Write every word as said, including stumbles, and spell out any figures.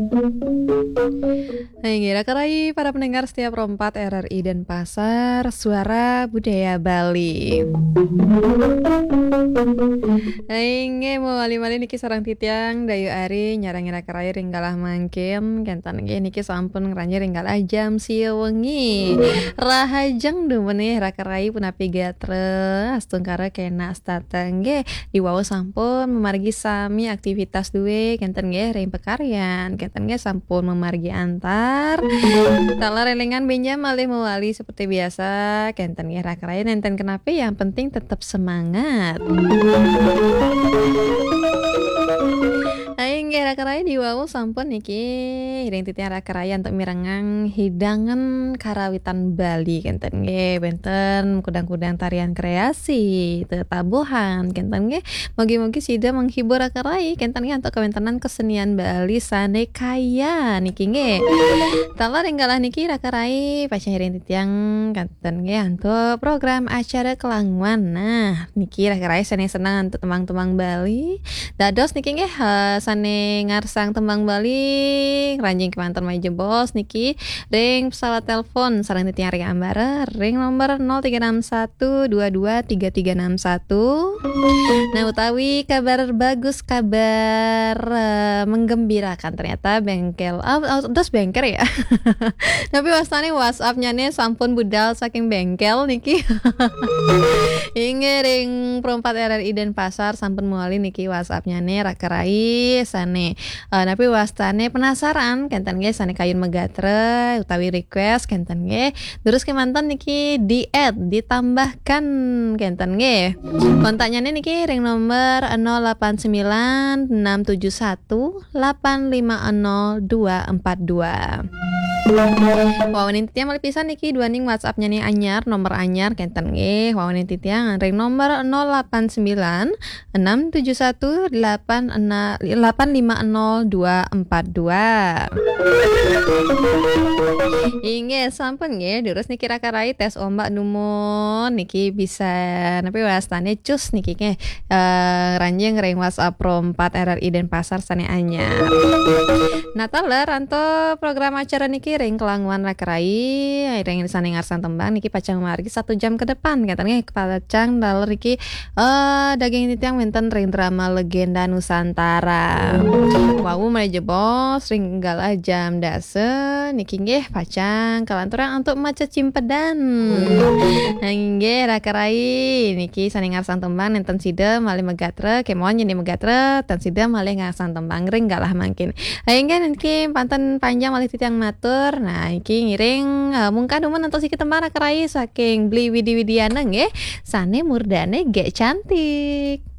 Hai ngira karai para pendengar setiap Rompat R R I Denpasar, Suara Budaya Bali. Aing ge moali-mali niki sareng titiang dayu ari nyarang ngira karai ringgalah mangkin kentan ge niki sampun ngranjing ringgalah jam sieu wengi. Rahajeng dumenih rakarai punapi gatre astungkara kena stateng ge diwao sampun memargi sami aktivitas due kenten ge ring pekaryan kenten ge sampun memargi antar tala relengan benjam malih mewali seperti biasa kenten ge rakarai nenten kenapi yang penting tetap semangat. Aing ge rakarai diwau sampun niki hiring titiang rakarai untuk mirengang hidangan karawitan Bali kenten ge benten kudang-kudang tarian kreasi tetabuhan kenten ge mugi-mugi sida menghibur rakarai kenten ge untuk kawentenan kesenian Bali sane kaya niki ge. Tala ringgalah niki rakarai paca hiring titiang kenten ge untuk program acara kelanguan. Nah, niki rakarai seneng-seneng untuk tembang-tembang Bali. Dados niki nggih uh, sane ngarsang tembang Bali ranjing kemanten maju bos niki ring pesawat telepon sareng titiang ring ambara ring nomor nol tiga enam satu dua dua tiga tiga enam satu. Nah utawi kabar bagus kabar uh, menggembirakan ternyata bengkel oh, oh, terus bengker ya. Tapi wastane WhatsApp-nya nih sampun budal saking bengkel niki. Inge ring perempat R R I Denpasar sampun muali niki WhatsApp-nya nih rakarai sane uh, tapi wastane penasaran kenten ge sane kayun megatre utawi request kenten ge terus kemanten niki di add ditambahkan kenten ge kontaknya nih niki ring nomor nol delapan sembilan enam tujuh satu delapan lima nol dua empat dua. Wawanin titiang malih pisan niki dua ning WhatsApp-nya nih anyar nomor anyar kenten nggih wawanin titiang ring nomor nol delapan sembilan enam tujuh satu delapan lima nol dua empat dua. Inge sampun nggih terus niki rakarai tes ombak numun niki bisa napi wastane cus niki nggih uh, ranjing ring WhatsApp Rompat R R I Denpasar sane anyar. Natala ranto program acara niki ring kelanguan rakarai ring sane ngarsan tembang niki pacang margi satu jam ke depan katanya pacang daler niki uh, daging titiang wenten ring drama legenda Nusantara. Wau mulai jebos ring galah jam dase niki nggih pacang kalanturan untuk maca cimpedan. Nggih rakarai niki sane ngarsan tembang nenten sida malih megatre kemon nyeni megatre tan sida malih ngarsan tembang ring galah mangkin. Aing niki panten panjang malih titiang matur. Nah iki ngiring uh, mungkah dumen entuk sikit tembang rakarai saking Bli Widi Widiana nggih sane murdane gek cantik.